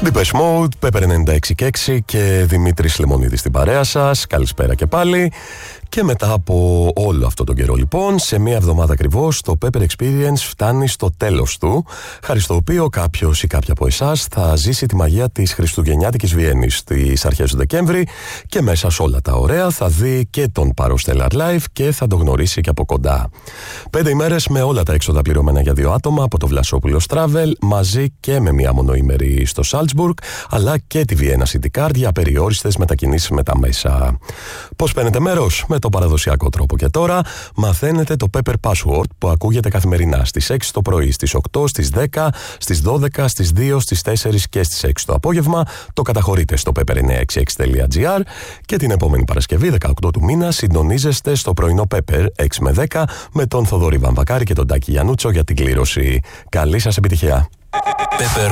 Depeche Mode, Pepper 96,6 και Δημήτρης Λεμονίδης στην παρέα σας. Καλησπέρα και πάλι. Και μετά από όλο αυτό τον καιρό, λοιπόν, σε μία εβδομάδα ακριβώς, το Pepper Experience φτάνει στο τέλος του, χάρη στο οποίο κάποιος ή κάποια από εσάς θα ζήσει τη μαγεία της Χριστουγεννιάτικης Βιέννης στις αρχές του Δεκέμβρη και μέσα σε όλα τα ωραία θα δει και τον Paro Stellar Live και θα τον γνωρίσει και από κοντά. 5 ημέρες με όλα τα έξοδα πληρωμένα για 2 άτομα από το Βλασόπουλος Travel, μαζί και με μία μονοήμερη στο Salzburg, αλλά και τη Vienna City Card για περιόριστες μετακινήσεις με τα μέσα. Πώς παίρνετε μέρος? Με το παραδοσιακό τρόπο. Και τώρα μαθαίνετε το Pepper Password που ακούγεται καθημερινά στις 6 το πρωί, στις 8, στις 10, στις 12, στις 2, στις 4 και στις 6 το απόγευμα. Το καταχωρείτε στο pepper966.gr και την επόμενη Παρασκευή, 18 του μήνα, συντονίζεστε στο πρωινό Pepper 6 με 10 με τον Θοδωρή Βαμβακάρη και τον Τάκη Γιαννούτσο για την κλήρωση. Καλή σας επιτυχία! Pepper